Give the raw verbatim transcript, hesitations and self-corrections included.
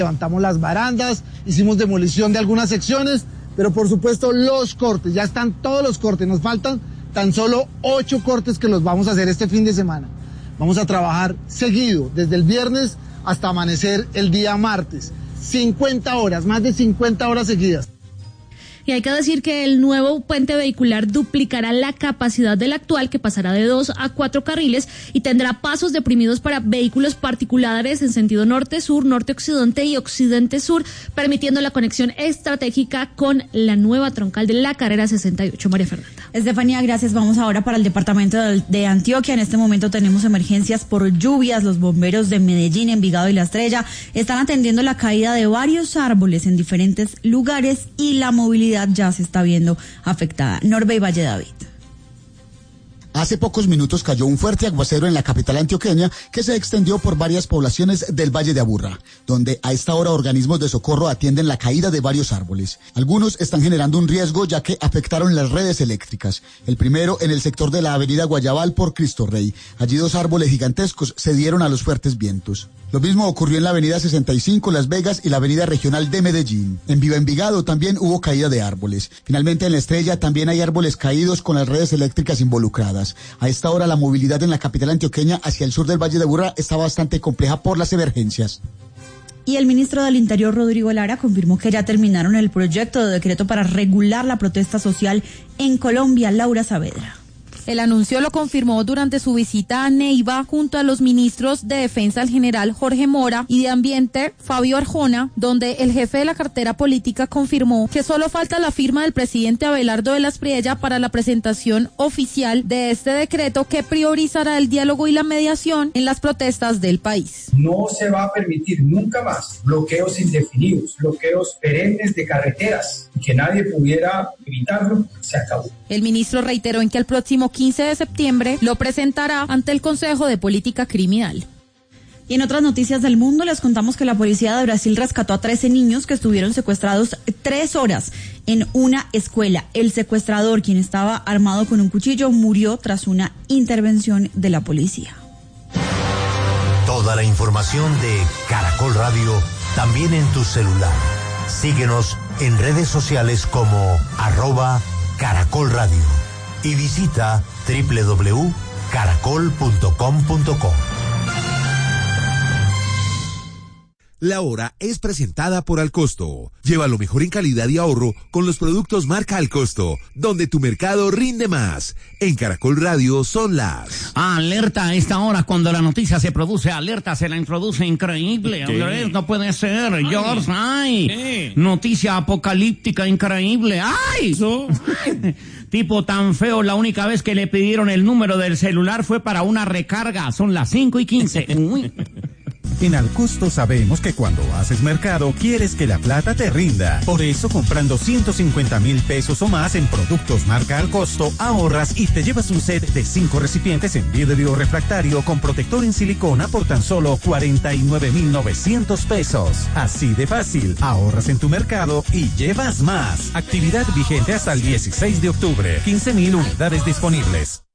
Levantamos las barandas, hicimos demolición de algunas secciones, pero por supuesto los cortes, ya están todos los cortes, nos faltan tan solo ocho cortes que los vamos a hacer este fin de semana. Vamos a trabajar seguido, desde el viernes hasta amanecer el día martes. cincuenta horas, más de cincuenta horas seguidas. Y hay que decir que el nuevo puente vehicular duplicará la capacidad del actual, que pasará de dos a cuatro carriles, y tendrá pasos deprimidos para vehículos particulares en sentido norte-sur, norte-occidente y occidente-sur, permitiendo la conexión estratégica con la nueva troncal de la carrera sesenta y ocho. María Fernanda. Estefanía, gracias. Vamos ahora para el departamento de Antioquia. En este momento tenemos emergencias por lluvias. Los bomberos de Medellín, Envigado y La Estrella están atendiendo la caída de varios árboles en diferentes lugares y la movilidad ya se está viendo afectada. Norbe y Valle David. Hace pocos minutos cayó un fuerte aguacero en la capital antioqueña que se extendió por varias poblaciones del Valle de Aburrá, donde a esta hora organismos de socorro atienden la caída de varios árboles. Algunos están generando un riesgo ya que afectaron las redes eléctricas. El primero en el sector de la avenida Guayabal por Cristo Rey. Allí dos árboles gigantescos se dieron a los fuertes vientos. Lo mismo ocurrió en la avenida sesenta y cinco Las Vegas y la avenida regional de Medellín. En Viva Envigado también hubo caída de árboles. Finalmente en La Estrella también hay árboles caídos con las redes eléctricas involucradas. A esta hora la movilidad en la capital antioqueña hacia el sur del Valle de Aburrá está bastante compleja por las emergencias. Y el ministro del Interior, Rodrigo Lara, confirmó que ya terminaron el proyecto de decreto para regular la protesta social en Colombia. Laura Saavedra. El anuncio lo confirmó durante su visita a Neiva junto a los ministros de Defensa, el general Jorge Mora, y de Ambiente, Fabio Arjona, donde el jefe de la cartera política confirmó que solo falta la firma del presidente Abelardo de la Espriella para la presentación oficial de este decreto que priorizará el diálogo y la mediación en las protestas del país. No se va a permitir nunca más bloqueos indefinidos, bloqueos perennes de carreteras, y que nadie pudiera evitarlo, se acabó. El ministro reiteró en que el próximo quince de septiembre lo presentará ante el Consejo de Política Criminal. Y en otras noticias del mundo les contamos que la policía de Brasil rescató a trece niños que estuvieron secuestrados tres horas en una escuela. El secuestrador, quien estaba armado con un cuchillo, murió tras una intervención de la policía. Toda la información de Caracol Radio también en tu celular. Síguenos en redes sociales como arroba Caracol Radio y visita doble u doble u doble u punto caracol punto com punto co. La hora es presentada por Alcosto. Lleva lo mejor en calidad y ahorro con los productos marca Alcosto, donde tu mercado rinde más. En Caracol Radio son las... Alerta a esta hora, cuando la noticia se produce, alerta se la introduce increíble. ¿Qué? No puede ser, ay, George, ay. ¿Qué? Noticia apocalíptica increíble, ay. ¿So? Tipo tan feo, la única vez que le pidieron el número del celular fue para una recarga. Son las cinco y quince. Uy. En Alcosto sabemos que cuando haces mercado quieres que la plata te rinda. Por eso, comprando ciento cincuenta mil pesos o más en productos marca Alcosto, ahorras y te llevas un set de cinco recipientes en vidrio refractario con protector en silicona por tan solo cuarenta y nueve mil novecientos pesos. Así de fácil, ahorras en tu mercado y llevas más. Actividad vigente hasta el dieciséis de octubre. quince mil unidades disponibles.